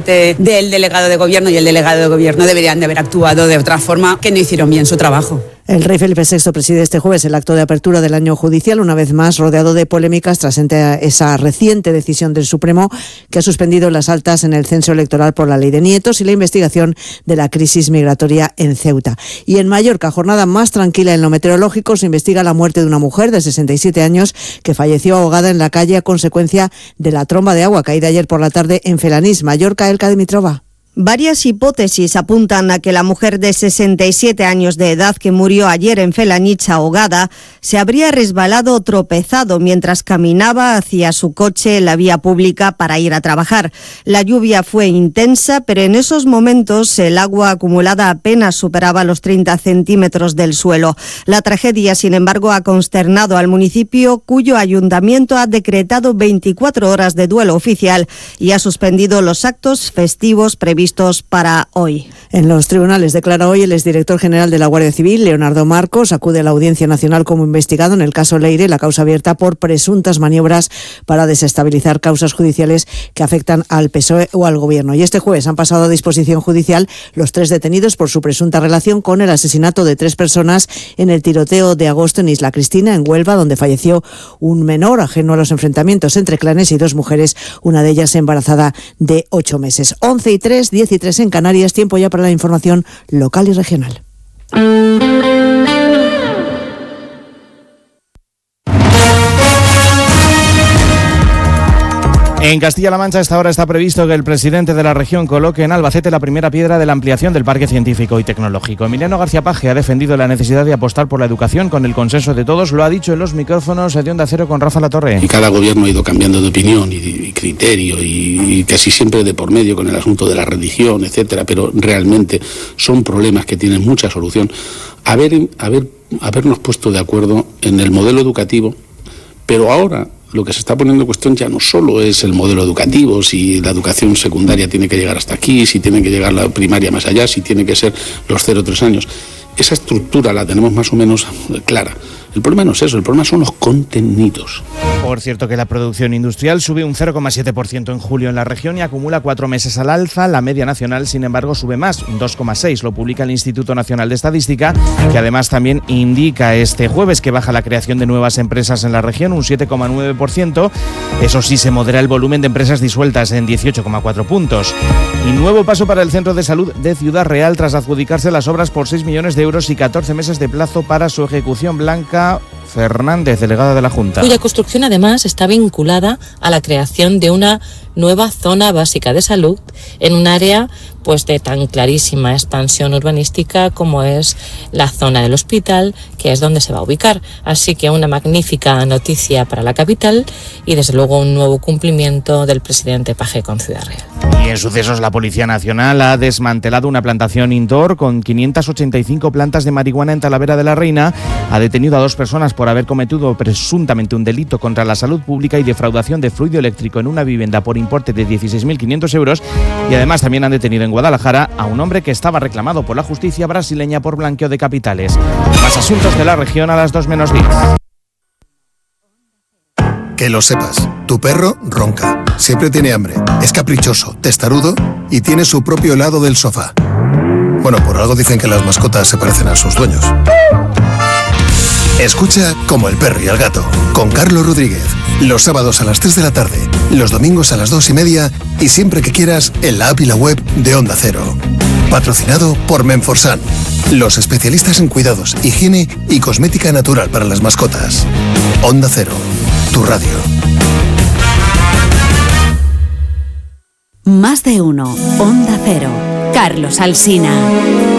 parte del delegado de gobierno, y el delegado de gobierno deberían de haber actuado de otra forma, que no hicieron bien su trabajo. El rey Felipe VI preside este jueves el acto de apertura del año judicial, una vez más rodeado de polémicas tras esa reciente decisión del Supremo que ha suspendido las altas en el censo electoral por la ley de nietos y la investigación de la crisis migratoria en Ceuta. Y en Mallorca, jornada más tranquila en lo meteorológico, se investiga la muerte de una mujer de 67 años que falleció ahogada en la calle a consecuencia de la tromba de agua caída ayer por la tarde en Felanís, Mallorca. Elka Dimitrova. Varias hipótesis apuntan a que la mujer de 67 años de edad que murió ayer en Felanich ahogada se habría resbalado o tropezado mientras caminaba hacia su coche en la vía pública para ir a trabajar. La lluvia fue intensa, pero en esos momentos el agua acumulada apenas superaba los 30 centímetros del suelo. La tragedia, sin embargo, ha consternado al municipio, cuyo ayuntamiento ha decretado 24 horas de duelo oficial y ha suspendido los actos festivos previstos para hoy. En los tribunales declara hoy el exdirector general de la Guardia Civil, Leonardo Marcos. Acude a la Audiencia Nacional como investigado en el caso Leire, la causa abierta por presuntas maniobras para desestabilizar causas judiciales que afectan al PSOE o al Gobierno. Y este jueves han pasado a disposición judicial los 3 detenidos por su presunta relación con el asesinato de 3 personas en el tiroteo de agosto en Isla Cristina, en Huelva, donde falleció un menor ajeno a los enfrentamientos entre clanes y 2 mujeres, una de ellas embarazada de 8 meses. 11:03, 10:03 en Canarias, tiempo ya para la información local y regional. En Castilla-La Mancha, a esta hora está previsto que el presidente de la región coloque en Albacete la primera piedra de la ampliación del Parque Científico y Tecnológico. Emiliano García Paje ha defendido la necesidad de apostar por la educación con el consenso de todos. Lo ha dicho en los micrófonos de Onda Cero con Rafa Latorre. Y cada gobierno ha ido cambiando de opinión y criterio y casi siempre de por medio con el asunto de la religión, etcétera. Pero realmente son problemas que tienen mucha solución. Habernos puesto de acuerdo en el modelo educativo, pero ahora lo que se está poniendo en cuestión ya no solo es el modelo educativo, si la educación secundaria tiene que llegar hasta aquí, si tiene que llegar la primaria más allá, si tiene que ser los 0-3 años. Esa estructura la tenemos más o menos clara. El problema no es eso, el problema son los contenidos. Por cierto que la producción industrial sube un 0,7% en julio en la región y acumula 4 meses al alza. La media nacional, sin embargo, sube más, un 2,6%. Lo publica el Instituto Nacional de Estadística, que además también indica este jueves que baja la creación de nuevas empresas en la región, un 7,9%. Eso sí, se modera el volumen de empresas disueltas en 18,4 puntos. Y nuevo paso para el Centro de Salud de Ciudad Real tras adjudicarse las obras por 6 millones de euros y 14 meses de plazo para su ejecución. Blanca Fernández, delegada de la Junta. Cuya construcción además está vinculada a la creación de una nueva zona básica de salud en un área pues de tan clarísima expansión urbanística como es la zona del hospital, que es donde se va a ubicar. Así que una magnífica noticia para la capital y desde luego un nuevo cumplimiento del presidente Paje con Ciudad Real. Y en sucesos, la Policía Nacional ha desmantelado una plantación indoor con 585 plantas de marihuana en Talavera de la Reina. Ha detenido a 2 personas por haber cometido presuntamente un delito contra la salud pública y defraudación de fluido eléctrico en una vivienda por importe de 16.500 euros. Y además también han detenido en Guadalajara a un hombre que estaba reclamado por la justicia brasileña por blanqueo de capitales. Más asuntos de la región a las 2:10. Que lo sepas, tu perro ronca, siempre tiene hambre, es caprichoso, testarudo y tiene su propio helado del sofá. Bueno, por algo dicen que las mascotas se parecen a sus dueños. Escucha Como el perro y el gato, con Carlos Rodríguez, los sábados a las 3 de la tarde, los domingos a las 2:30 y siempre que quieras en la app y la web de Onda Cero. Patrocinado por Menforsan, los especialistas en cuidados, higiene y cosmética natural para las mascotas. Onda Cero, tu radio. Más de uno. Onda Cero. Carlos Alsina.